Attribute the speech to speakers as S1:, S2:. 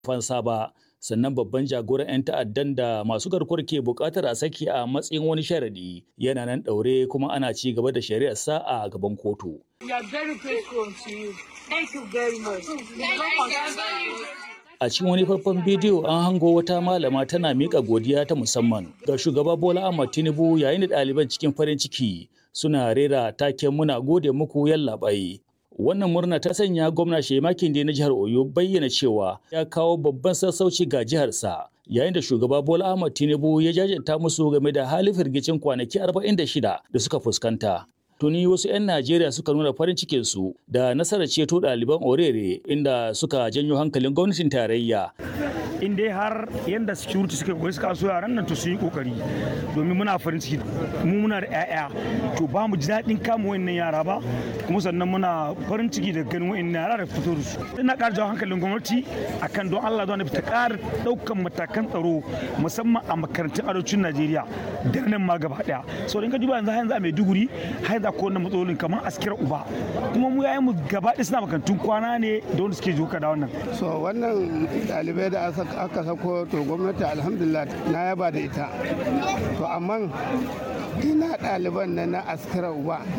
S1: fansa ba. Sannan babban jagoran 'yan ta'addan da masu garkuwar ke buƙatar a saki a matsayin wani sharadi yana nan ɗaure kuma ana ci gaba da shari'arsa a gaban kotu. A cikin wani faifan bidiyo an hango wata malama tana miƙa godiya ta musamman ga shugaba Bola Ahmed Tinubu yayin da ɗaliban cikin farin ciki suna rera taken muna gode muku yallaɓai. Wannan murna ta sanya gwamna Sheyi Makinde na jihar Oyo bayyana cewa ya kawo babban sassauci ga jiharsa yayin da shugaba Bola Ahmed Tinubu ya jajanta musu game da halin firgicin kwanaki 46 da suka fuskanta. Tuni wasu 'yan Najeriya suka nuna farin cikinsu da nasarar ceto ɗaliban Orere inda suka janyo hankalin gwamnatin tarayya.
S2: In dai har yanda security suka kokari suka so yaran nan to su yi kokari domin muna farin ciki mu muna da 'ya'ya to ba mu ji daɗin kama wayannan yara ba kuma sannan muna farin ciki da ganin wayannan yara da fito da su. Ina ƙara jawo hankalin gwamnati akan don Allah don ta ƙara ɗaukan matakan tsaro musamman a makarantun arewacin Najeriya da nan ma gaba ɗaya. So in ka duba yanzu a Maiduguri har yanzu akwai wannan matsalolin kamar askira uba kuma mu yayin mu gaba ɗaya suna makarantun kwana ne da wanda suke joka da wannan.
S3: So wannan ɗalibai da aka sako to gwamnati alhamdulillah na yaba da ita to amma ina ɗaliban na askara uba